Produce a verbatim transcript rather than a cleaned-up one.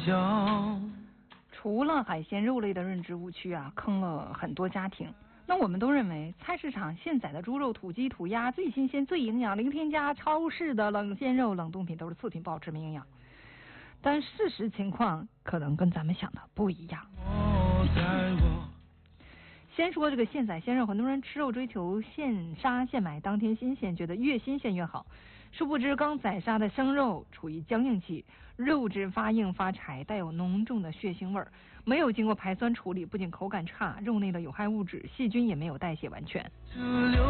角。 除了海鲜肉类的认知误区啊，坑了很多家庭。那我们都认为菜市场现宰的猪肉、土鸡、土鸭最新鲜、最营养，零添加；超市的冷鲜肉、冷冻品都是次品，不好吃没营养。但事实情况可能跟咱们想的不一样。先说这个现宰鲜肉，很多人吃肉追求现杀现买，当天新鲜，觉得越新鲜越好。殊不知刚宰杀的生肉处于僵硬期，肉质发硬发柴，带有浓重的血腥味儿，没有经过排酸处理，不仅口感差，肉内的有害物质细菌也没有代谢完全。